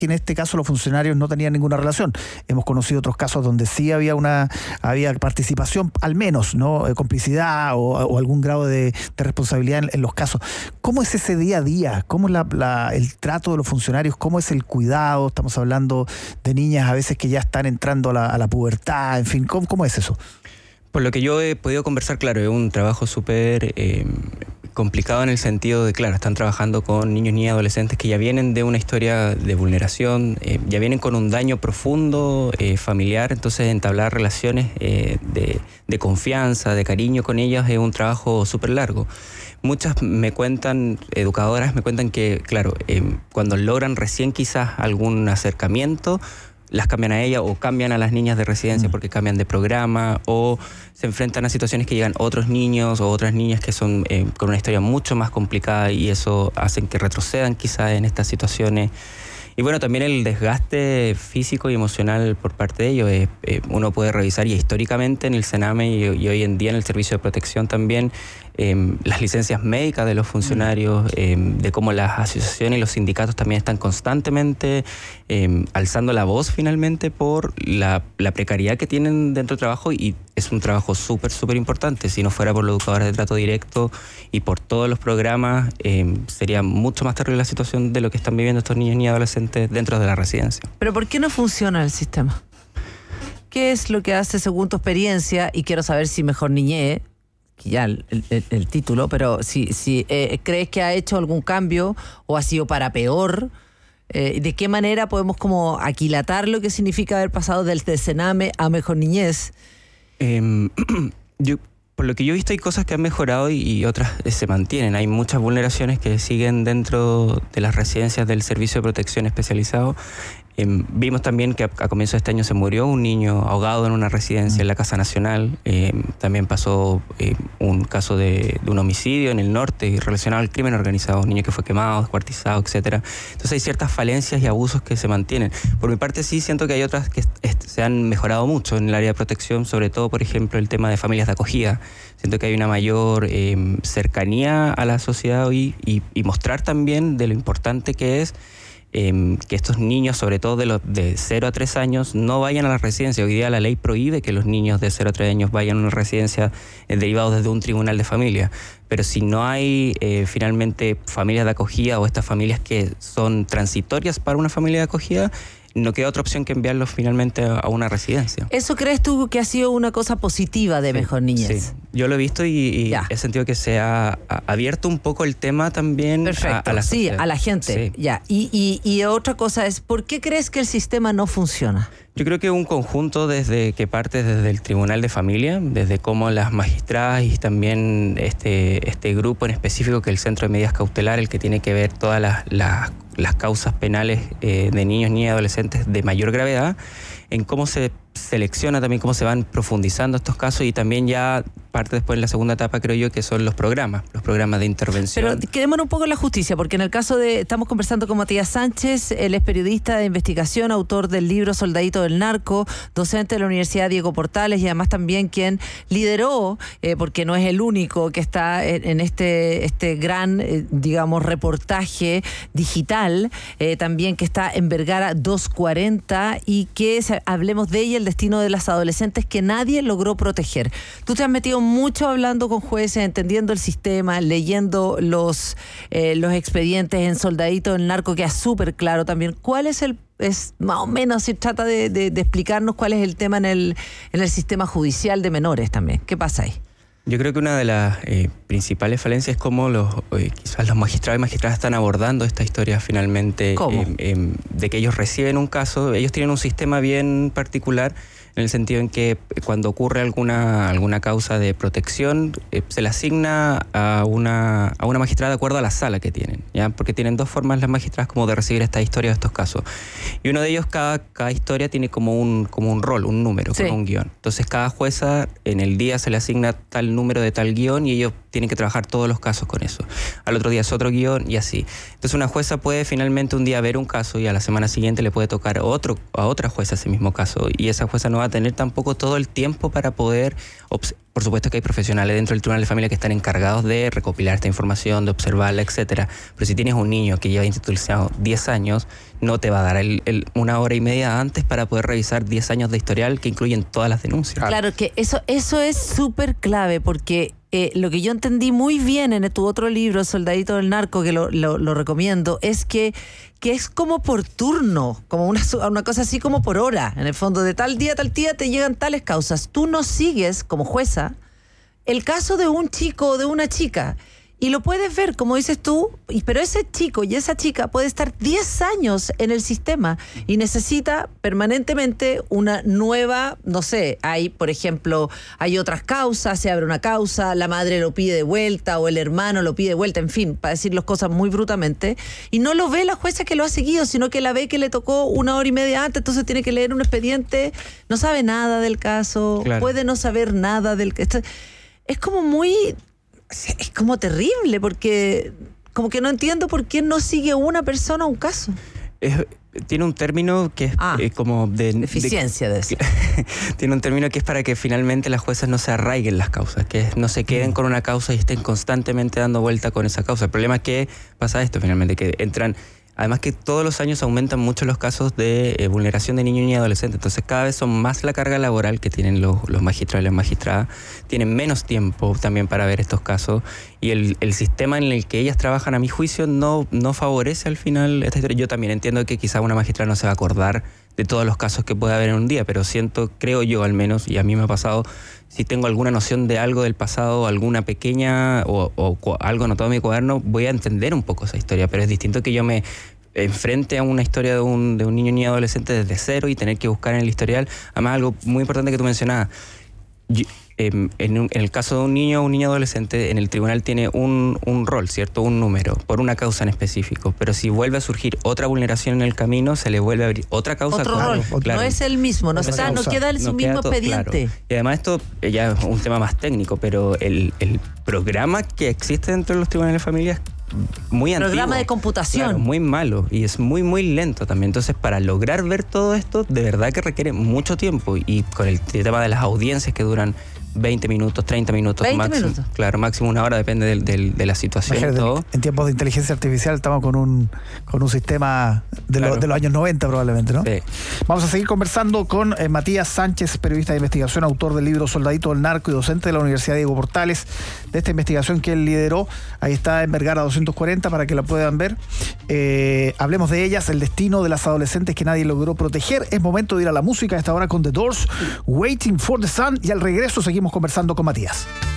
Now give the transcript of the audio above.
que en este caso los funcionarios no tenían ninguna relación. Hemos conocido otros casos donde sí había participación, al menos, ¿no? Complicidad o algún grado de responsabilidad en los casos. ¿Cómo es ese día a día? ¿Cómo es el trato de los funcionarios? ¿Cómo es el cuidado? Estamos hablando de niñas a veces que ya están entrando a la pubertad, en fin, ¿cómo es eso? Por lo que yo he podido conversar, claro, es un trabajo súper complicado en el sentido de, claro, están trabajando con niños y adolescentes que ya vienen de una historia de vulneración, ya vienen con un daño profundo familiar, entonces entablar relaciones de confianza, de cariño con ellas es un trabajo súper largo. Muchas me cuentan, educadoras me cuentan que, claro, cuando logran recién quizás algún acercamiento, las cambian a ella o cambian a las niñas de residencia porque cambian de programa o se enfrentan a situaciones que llegan otros niños o otras niñas que son con una historia mucho más complicada y eso hacen que retrocedan quizás en estas situaciones. Y bueno, también el desgaste físico y emocional por parte de ellos. Uno puede revisar y históricamente en el Sename y hoy en día en el Servicio de Protección también las licencias médicas de los funcionarios, de cómo las asociaciones y los sindicatos también están constantemente alzando la voz finalmente por la precariedad que tienen dentro del trabajo y es un trabajo súper importante. Si no fuera por los educadores de trato directo y por todos los programas, sería mucho más terrible la situación de lo que están viviendo estos niños y adolescentes dentro de la residencia. ¿Pero por qué no funciona el sistema? ¿Qué es lo que hace según tu experiencia? Y quiero saber si Mejor Niñez, ya el título, pero si crees que ha hecho algún cambio o ha sido para peor, ¿de qué manera podemos como aquilatar lo que significa haber pasado del Sename a Mejor Niñez? Por lo que yo he visto hay cosas que han mejorado y otras se mantienen. Hay muchas vulneraciones que siguen dentro de las residencias del Servicio de Protección Especializado. Vimos también que a comienzos de este año se murió un niño ahogado en una residencia en la Casa Nacional. También pasó un caso de un homicidio en el norte relacionado al crimen organizado, un niño que fue quemado, descuartizado, etcétera. Entonces hay ciertas falencias y abusos que se mantienen. Por mi parte sí siento que hay otras que se han mejorado mucho en el área de protección, sobre todo, por ejemplo, el tema de familias de acogida. Siento que hay una mayor cercanía a la sociedad hoy y mostrar también de lo importante que es que estos niños, sobre todo de 0 a 3 años, no vayan a la residencia. Hoy día la ley prohíbe que los niños de 0 a 3 años vayan a una residencia derivados desde un tribunal de familia. Pero si no hay finalmente familias de acogida o estas familias que son transitorias para una familia de acogida, no queda otra opción que enviarlos finalmente a una residencia. ¿Eso crees tú que ha sido una cosa positiva de Mejor Niñez? Sí, yo lo he visto y he sentido que se ha abierto un poco el tema también a la sociedad. Sí, a la gente. Sí. Ya. Y otra cosa es, ¿por qué crees que el sistema no funciona? Yo creo que un conjunto que parte desde el Tribunal de Familia, desde cómo las magistradas y también este grupo en específico, que es el Centro de Medidas Cautelares, el que tiene que ver todas las causas penales de niños, niñas y adolescentes de mayor gravedad, en cómo se selecciona también, cómo se van profundizando estos casos y también ya parte después en la segunda etapa, creo yo, que son los programas de intervención. Pero quedémonos un poco en la justicia, porque en el caso estamos conversando con Matías Sánchez, él es periodista de investigación, autor del libro Soldadito del Narco, docente de la Universidad Diego Portales y además también quien lideró, porque no es el único que está en este gran, digamos, reportaje digital, también que está en Vergara 240 y que hablemos de ella, el destino de las adolescentes que nadie logró proteger. Tú te has metido mucho hablando con jueces, entendiendo el sistema, leyendo los expedientes en Soldadito del Narco, que es súper claro también. ¿Cuál es más o menos, si trata de explicarnos cuál es el tema en el sistema judicial de menores también? ¿Qué pasa ahí? Yo creo que una de las principales falencias es cómo quizás los magistrados y magistradas están abordando esta historia finalmente. ¿Cómo? De que ellos reciben un caso, ellos tienen un sistema bien particular en el sentido en que cuando ocurre alguna causa de protección, se le asigna a una magistrada de acuerdo a la sala que tienen, ¿ya? Porque tienen dos formas las magistradas como de recibir esta historia o estos casos. Y uno de ellos, cada historia tiene como un rol, un número, sí, como un guión. Entonces cada jueza en el día se le asigna tal número de tal guión y ellos tienen que trabajar todos los casos con eso. Al otro día es otro guión y así. Entonces una jueza puede finalmente un día ver un caso y a la semana siguiente le puede tocar a otra jueza ese mismo caso y esa jueza no va a tener tampoco todo el tiempo para poder Por supuesto que hay profesionales dentro del Tribunal de Familia que están encargados de recopilar esta información, de observarla, etcétera. Pero si tienes un niño que lleva institucionado 10 años, no te va a dar una hora y media antes para poder revisar 10 años de historial que incluyen todas las denuncias. Claro, que eso es súper clave, porque lo que yo entendí muy bien en tu otro libro, Soldadito del Narco, que lo recomiendo, es que es como por turno, como una cosa así como por hora, en el fondo, de tal día a tal día te llegan tales causas. Tú no sigues, como jueza, el caso de un chico o de una chica, y lo puedes ver, como dices tú, pero ese chico y esa chica puede estar 10 años en el sistema y necesita permanentemente una nueva, no sé, por ejemplo, hay otras causas, se abre una causa, la madre lo pide de vuelta o el hermano lo pide de vuelta, en fin, para decir las cosas muy brutamente, y no lo ve la jueza que lo ha seguido, sino que la ve que le tocó una hora y media antes, entonces tiene que leer un expediente, no sabe nada del caso, claro, puede no saber nada del caso. Es como terrible, porque como que no entiendo por qué no sigue una persona un caso. Tiene un término que es como de eficiencia de eso. Tiene un término que es para que finalmente las juezas no se arraiguen las causas, que no se queden con una causa y estén constantemente dando vuelta con esa causa. El problema es que pasa esto finalmente, que entran... Además que todos los años aumentan mucho los casos de vulneración de niños y adolescentes. Entonces cada vez son más la carga laboral que tienen los magistrados y las magistradas. Tienen menos tiempo también para ver estos casos. Y el sistema en el que ellas trabajan, a mi juicio, no favorece al final esta historia. Yo también entiendo que quizá una magistrada no se va a acordar de todos los casos que puede haber en un día, pero creo yo al menos, y a mí me ha pasado, si tengo alguna noción de algo del pasado, alguna pequeña o algo anotado en mi cuaderno, voy a entender un poco esa historia, pero es distinto que yo me enfrente a una historia de un niño ni adolescente desde cero y tener que buscar en el historial. Además, algo muy importante que tú mencionabas, en el caso de un niño o un niño adolescente, en el tribunal tiene un rol, ¿cierto? Un número, por una causa en específico. Pero si vuelve a surgir otra vulneración en el camino, se le vuelve a abrir otra causa. Otro rol, claro. No es el mismo, no queda en su mismo expediente. Claro. Y además esto ya es un tema más técnico, pero el programa que existe dentro de los tribunales de familia es muy antiguo. Programa de computación. Claro, muy malo y es muy, muy lento también. Entonces, para lograr ver todo esto, de verdad que requiere mucho tiempo. Y con el tema de las audiencias que duran 20 minutos, 30 minutos, 20 máximo, minutos. Claro, máximo una hora, depende de la situación. Imagínate, y todo. En tiempos de inteligencia artificial estamos con un sistema de los años 90 probablemente, ¿no? Sí. Vamos a seguir conversando con Matías Sánchez, periodista de investigación, autor del libro Soldadito del Narco y docente de la Universidad Diego Portales, de esta investigación que él lideró. Ahí está en Vergara 240 para que la puedan ver. Hablemos de ellas, el destino de las adolescentes que nadie logró proteger. Es momento de ir a la música a esta hora con The Doors, Waiting for the Sun, y al regreso seguimos conversando con Matías.